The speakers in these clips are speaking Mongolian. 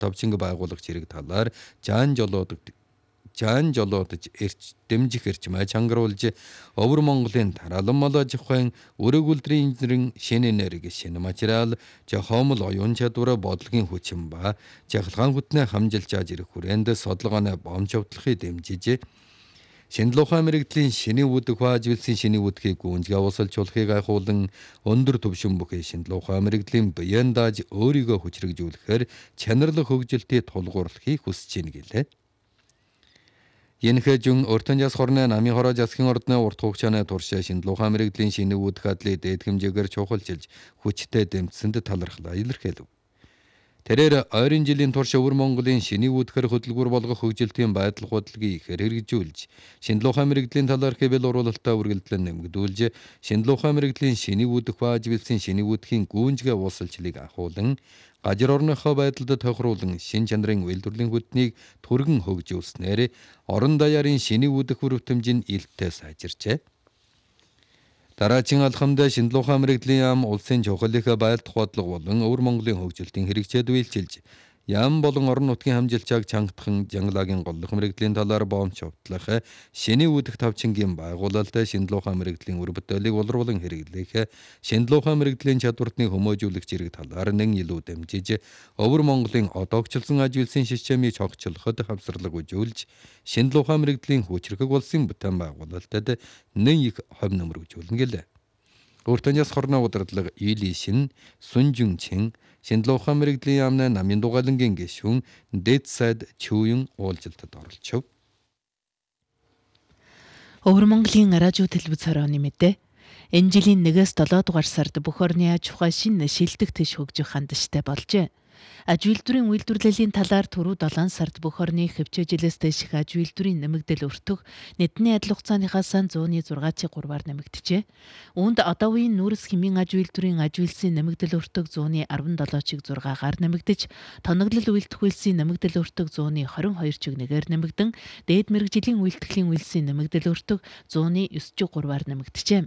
товчинг байгуулагч хэрэг талаар жаан жолоодож дэмжих эрчмээ чангаруулж Өвөр Монголын тараалан мал аж ахуйн өрөг үлдрийн шинэ энерги, шинэ материал, хомол оюун чадвар, бодлогын хүчин ба жахалгаан хүтнээ хамжилж ирэх хүрээнд судалгааны бомж явдлахыг дэмжиж Шинэ ухаан мэрэгдлийн шинэ үдг хуваажуулсан шинэ үдгийг гүнзгий уусалжуулахыг айхуулан өндөр түвшин бүхий шинэ ухаан мэрэгдлийн биеэн дааж өөрийгөө хүчрэгжүүлэхээр чанарлах хөгжилтийг тулгуурлахыг хүсэж байна гэлээ. Янхэжүн өртөн жас хорны намын хороо жасхын ордны урт хугацааны туршаа шинэ ухаан мэрэгдлийн шинэ үдг хадлыг дээд хэмжээгээр чухалчилж хүчтэй дэмжсэнд талархлаа илэрхийлв. Тэрээр ойрын жилийн турш Өвөр Монголын шинэ үдгэр хөдөлгүүр болгох хөгжилтийн байдал бодлогыг хэрэгжүүлж, шинэ ухаан мэрэгдлийн талаарх бэл уруулалтаа үргэлжлэн нэмэгдүүлж, шинэ ухаан мэрэгдлийн шинэ үдг хуваажуулсан шинэ үдгийн гүнзгий уусалчлыг ахуулан, гажир орныхоо байдалд тохируулан шинэ чанарын үйлдвэрлэлийн хүтнийг түргэн хөгжүүлснээр орон даяарын шинэ үдг хүрэмжийн илтээ сайжирчээ. Дараагийн алхамд шинэ ухаан мэрэгдлийн яам улсын чухал их байдал бодлого болон Өвөр Монголын хөгжилтийн хэрэгцээд үйлчилж, яам болон орон нутгийн хамжилчааг чангатхан жангалагын голлох мэрэгдлийн талаар бомч явдлах, шинэ үдг тавчингийн байгуулалт, шинэ ухаан мэрэгдлийн үр бүтээлийг улруулан хэрэглэх, шинэ ухаан мэрэгдлийн чадвартны хүмүүжүүлэх зэрэг талаар нэн илүү дэмжиж, Өвөр Монголын одоогчлсон ажуулсан системийг чогчлоход хамсарлаг үзүүлж, шинэ ухаан мэрэгдлийн хүчрхэг улсын бүтээн байгуулалтад нэн их хов нөмөр үзүүлнэ гэлээ. Өртөн жас хорны удирдлага Илишин, Сүнжүнчин, шинэ ухаан мэрэгдлийн яамны намын дугаалангийн гишүүн Дэд сайд Чүүн уулзалтад оролцов. Өвөр Монголын радио телевиз хорооны мэдээ. Энэ жилийн 1-7 дугаар сард бүх орны аж ахуй шинэ шилдэг тэш хөгжих хандштай болжээ. Аж үйлдвэрийн үйлдвэрлэлийн талаар түрүү 7 сард бүх орны хөвчөжилөөс дэших аж үйлдвэрийн нэмэгдэл өртөг нийтний адил хугацааныхаас 103-3-аар нэмэгдэжээ. Үүнд одоо үеийн нүүрс хэмийн аж үйлдвэрийн аж үйлсийн нэмэгдэл өртөг 117-6-аар нэмэгдэж, тоноглол үйлдэх үйлсийн нэмэгдэл өртөг 122-1-ээр нэмэгдэн, дээд мэргэжлийн үйлдэхлийн үйлсийн нэмэгдэл өртөг 109-3-аар нэмэгдэжээ.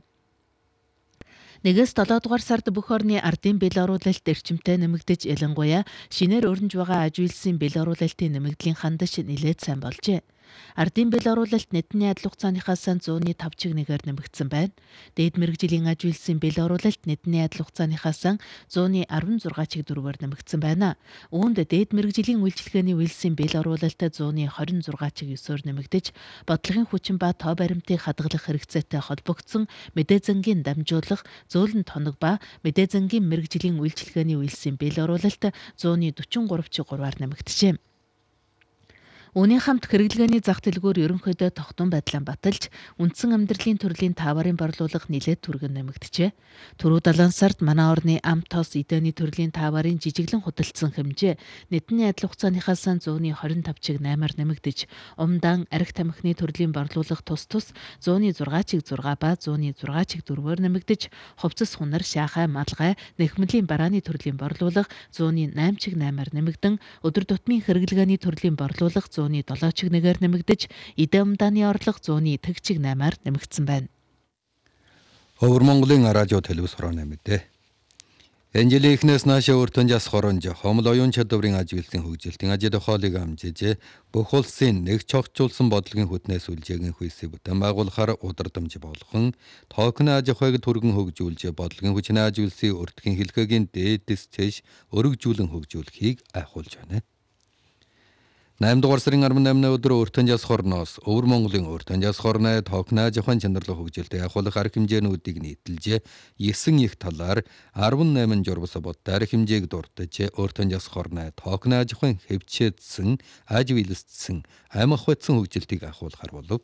1-7 дугаар сард бүх орны ардын бэл оруулалт эрчимтэй нэмэгдэж, ялангуяа шинээр өрнж байгаа аж үйлсийн бэл оруулалтын нэмэгдлийн хандаж нэлээд сайн болжээ. Ардын бэл оруулалт нийтний адил хугацааныхаас 105-1-ээр нэмэгдсэн байна. Дээд мэргэжлийн аж үйлсийн бэл оруулалт нийтний адил хугацааныхаас 116-4-ээр нэмэгдсэн байна. Үүнд дээд мэргэжлийн үйлчилгээний үйлсийн бэл оруулалт 126-9-оор нэмэгдэж, бодлогын хүчин ба тоо баримтыг хадгалах хэрэгцээтэй холбогдсон мэдээ зангийн дамжуулах, зөөлөн тоног ба мэдээ зангийн мэргэжлийн үйлчилгээний үйлсийн бэл оруулалт 143-3-аар нэмэгдэжээ. Үүний хамт хэрэглгээний зах дэлгүүр ерөнхийдөө тогтун байдлаа баталж, үндсэн амьдралын төрлийн тааварын борлуулах нэлээд түргэн нэмэгдэжээ. Түрүү 7 сард манай орны ам тос эдэний төрлийн тааварын жижиглэн худалдсан хэмжээ нийтний адил хугацааныхаас 125-8-аар нэмэгдэж, умдаан архи тамхины төрлийн борлуулах тус 106-6 ба 106-4-оор нэмэгдэж, хувцас хунар, шаахай, малгай, нэхмэлийн барааны төрлийн борлуулах 108-8-аар нэмэгдэн, өдөр тутмын хэрэглгээний төрлийн борлуулах 107-1-ээр нэмэгдэж, эдээ умдааны орлого 100-8-аар нэмэгдсэн байна. Өвөр Монголын радио телевиз хорооны мэдээ. Энэ жилийн эхнээс наашаа өртөн жас хоронж, хомол оюун чадварын аж үйлсийн хөгжилтийн ажил хоолыг амжиж, бүх улсын нэг чогцуулсан бодлогын хүтнээс үлжээгийн хүйсийг бүтээн байгуулахаар удирдамж болгон, тоокны аж ахуйг түргэн хөгжүүлж, бодлогын хүчний аж үйлсийн өртгийн хэлхээгийн дээдэс цэш өргөжүүлэн хөгжүүлэхийг айхуулж байна. 8 дугаар сарын 18-ны өдөр өртөн жас хорноос Өвөр Монголын өртөн жас хорны тоокны аж ахуйн чанарлах хөгжилтэй ахуулах арга хэмжээнүүдийг нийтэлж, 9 их талаар 18 журмс бодтой арга хэмжээг дурдж, өртөн жас хорны тоокны аж ахуйн хэвчээдсэн, аж биелэгдсэн, амь ахуйцсан хөгжилтийг ахуулахар болов.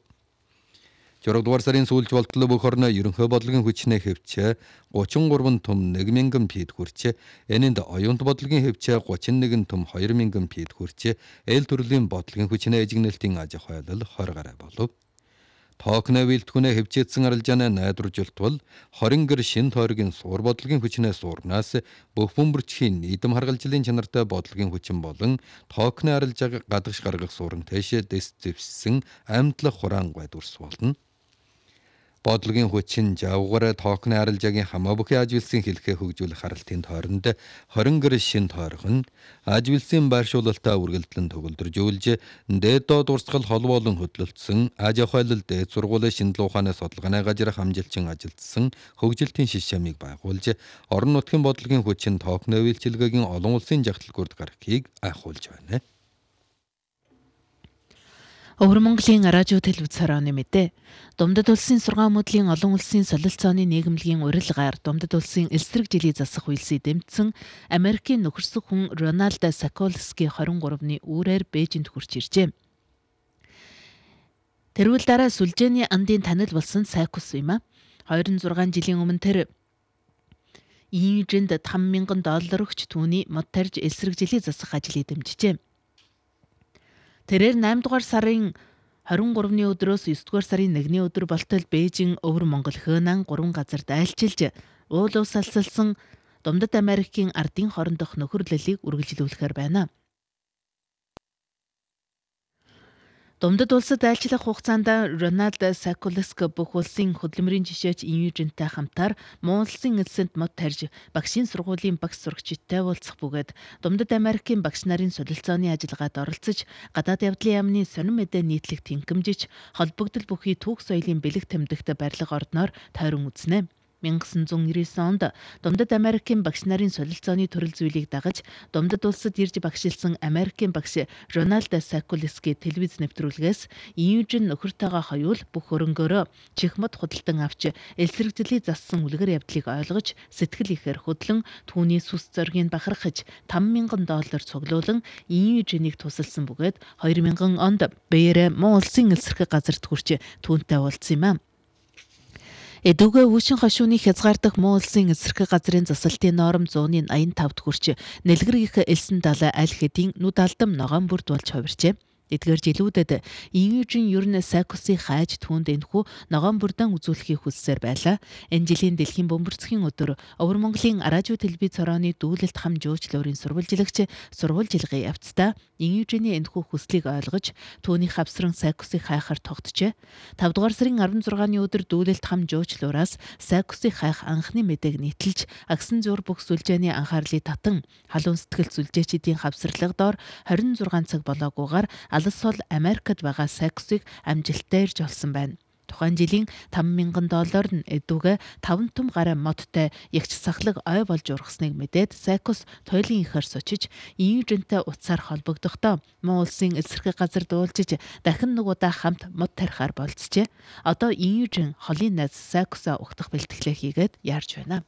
6 дугаар сарын сүүлж болтол бүх орны ерөнхий бодлогын хүчнээ хэвчээ 33 том 1000 фит хүрч, энэнд оюунт бодлогын хэвчээ 31 том 2000 фит хүрч, эл төрлийн бодлогын хүчнээ эжигнэлтийн аж ахуйлал 20 гаруй болов. Тоокны вилтгүнээ хэвчээдсэн арилжааны найдваржуултвал 20 гэр шин тойргийн суур бодлогын хүчнээ суурнаас бүх бөмбөрчхийн нийтэм харгалзлын чанартай бодлогын хүчин болон тоокны арилжааг гадагш гаргах суурн тэшээ дэс зэвссэн амьдлах хураан гой дүрс болно. Бодлогын хүчин жавгаар тоокны арилжаагийн хамаа бүхий ажилсын хэлхээ хөгжүүлэх харалтын тойронд 20 гэр шин тойрхон ажилсын байршуулалтаа үргэлжлэн төгөлдржүүлж дээд доод урсгал холбоолон хөдөлгдсөн аж ахуйлал дээд сургуулийн шинжилгээ ухааны судалгааны газар хамжилчин ажилтсан хөгжилтийн шишмийг байгуулж орон нутгийн бодлогын хүчин тоокны үйлчилгээгийн олон улсын жагтлагууд гарахыг айхуулж байна. Өвөр Монголын радио телевиз хорооны мэдээ. Думдад улсын 6 мөдлийн олон улсын солилцооны нийгэмлэгийн урилгаар Думдад улсын эсрэг жилийн засах үйлсийг дэмжсэн Америкийн нөхөрсөг хүн Рональд Саколски 23-ны үүрээр Бээжинд хурж иржээ. Тэрүүл дараа сүлжээний андын танил болсон Сакус юм а. 26 жилийн өмнө тэр $5,000 өгч түүний мод тарьж эсрэг жилийн засах ажлыг дэмжижээ. Тэрээр 8 дугаар сарын 23-ны өдрөөс 9 дугаар сарын 1-ний өдөр болтол Бээжин Өвөр Монгол Хөнан 3 газарт айлчилж уул ус салсалсан Думдад Америкийн ардын хоорондох нөхөрлөлийг үргэлжлүүлэхээр байна. Думдад улсад айлчлах хугацаанд Рональд Саколски бүх улсын хөдөлмөрийн жишээч Южинтэй хамтаар Муу улсын эзэнт мод тарьж багшийн сургуулийн багш сурагчидтай уулзах бөгөөд Думдад Америкийн багш нарын солилцооны ажиллагаанд оролцож гадаад явдлын яамны сонин мэдээ нийтлэх тэнхимжиж холбогдол бүхий түүх соёлын бэлэг тэмдэгт барилга ордноор тойрон үзнэ. 1999 онд Думдад Америкийн багш нарын солилцооны төрөл зүйлийг дагаж Думдад улсад ирж багшилсан Америкийн багш Рональд Саколски телевиз нэвтрүүлгээс Южин нөхөртөөгөө хоёул бүх хөрөнгөөрөө чихмод худалдан авч эсрэгжлийн зассан үлгэр явдлыг ойлгож сэтгэл ихээр хөдлөн түүний сүс зоргийг бахархаж $5,000 цуглуулан Южинийг тусалсан бөгөөд 2000 онд Бээр Муу улсын эсрэг газарт хүрч түүнтэй уулзсан юм а. Эдүгэ үүшин хошууны хязгаардах Муу улсын эсрэг газрын засалтын норм 185-д хүрч нэлгэр их элсэн далай аль хэдийн нүд алдам ногоон бүрд болж хувирчээ. Эдгээр жилүүдэд Южин Юрн Сакусыг хайж түүнд энэхүү ногоон бүрдэн үзүүлэхийг хүссээр байлаа. Энэ жилийн дэлхийн бөмбөрцгийн өдөр Өвөр Монголын радио телевиз хорооны дүүлэлт хам жуучлалын сурвалжлагч сурвалжилгын явцдаа Южиний энэхүү хүслийг ойлгож түүний хавсран Сакусыг хайхаар тогтжээ. 5 дугаар сарын 16-ны өдөр дүүлэлт хам жуучлалаас Сакусыг хайх анхны мэдээг нийтэлж агсан зур бүх сүлжээний анхаарлыг татан халуун сэтгэл сүлжээчдийн хавсралга доор 26 цаг болоогүйгээр алс сол Америкт байгаа Сакусыг амжилттай ирж олсон байна. Тухайн жилийн $5,000 нь эдүгэ 5 том гараа модтой ягч сахлаг ой болж ургасныг мэдээд Сакус туйлын ихээр сочиж Южинтэй утсаар холбогдохдоо Муу улсын эсрэг газар дуулжиж дахин нэг удаа хамт мод тарихаар болцжээ. Одоо Южин холын найз Сакусаа угтах бэлтгэлээ хийгээд яарч байна.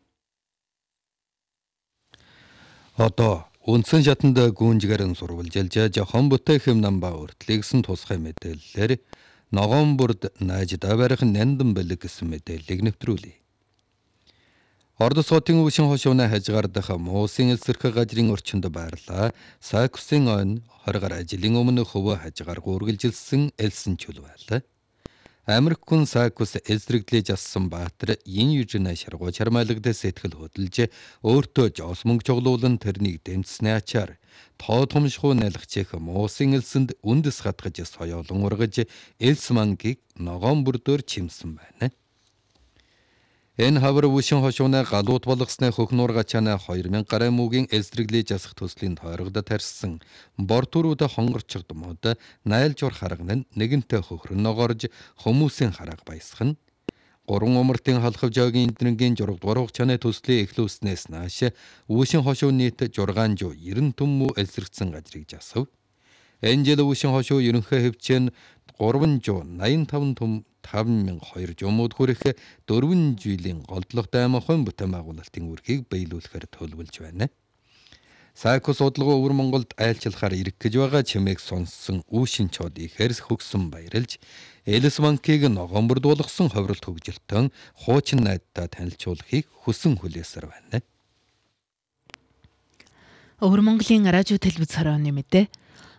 Одоо үндсэн шатанд гүнжгэрэн сурвалжилж жохон бүтээх юм намба өртлэгсэн тусгай мэдээллээр ногоон бүрд нааждаа барих нандин бэлэг гэсэн мэдээллийг нэвтрүүлье. Ордос хотын үүшин хошууны хажгаардах Муу улсын эсрэг газрын орчинд байрлаа. Сакусын он 20 гаруй жилийн өмнө хөвөө хажгааргүй үргэлжилсэн элсэн чөл байлаа. Америк хүн Сакус эсрэглэж ассан баатар Южинаа шаргуу чармайлагдаа сэтгэл хөдлөж өөртөө жоос мөнгө жоглуулан тэрнийг дэмжснээ ачаар тоо томшхуу найлгчих Муу улсын элсэнд үндэс хатгаж соёолон ургаж элс мангийг ногоон бүрдээр чимсэн байна. Энэ хавар үүшин хошууны галууд болгосны хөхнуур гачаана 2000 гаруй мөгийн эсрэглэж асах төслийн тойрогдод тарьсан бортурууд хонгорчод мод найлж ур харган нэгэнтээ хөхрөн ногорж хүмүүсийн хараг баясгана. 3 умартын халахв жаагийн эднэрийн 6 дугаар хугацааны төслийн эхлүүлснээс нааш үүшин хошуу нийт 690 төммө эсрэгцэн газрыг жасав. Энэ жил үүшин хошуу ерөнхий хөвчэн 385 төм 5200 жумууд хүрэх 4 жилийн голдлоготой амархан бүтээн байгуулалтын үрхийг биелүүлэхээр төлөвлөж байна. Сакус судалгаа Өвөр Монголд айлчлахаар ирэх гэж байгаа чимээг сонссон үүшин чод ихэрс хөгсөн баярлж Элс банкийг ногоон бүрд болгосон ховролт хөгжилтөн хуучин найдтай танилцуулахыг хүсэн хүлээсээр байна. Өвөр Монголын радио телевиз хорооны мэдээ.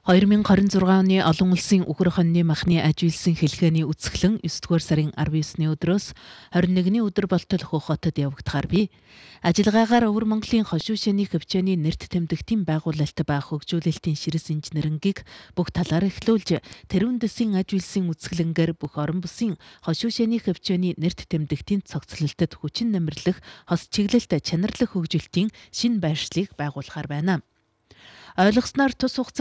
2026 оны олон улсын үхэр хоньны махны аж үйлсийн хэлхээний үцгэлэн 9-р сарын 19-ны өдрөөс 21-ний өдөр болтол Хөх хотод явагдахаар бий. Ажиллагаагаар Өвөр Монголын хошуу шэний хөвчөөний нэрт тэмдэгтийн байгуулалт ба хөгжүүлэлтийн ширээс инженерингийг бүх талаар эхлүүлж, тэрүүн дэсийн аж үйлсийн үцгэлэнгээр бүх орон бүсийн хошуу шэний хөвчөөний нэрт тэмдэгтийн цогцлолтод хүчин нэмэрлэх, хос чиглэлд чанарлах хөгжилтийн шинэ байршлыг байгуулахаар байна. Ойлгосноор тус хугацаанд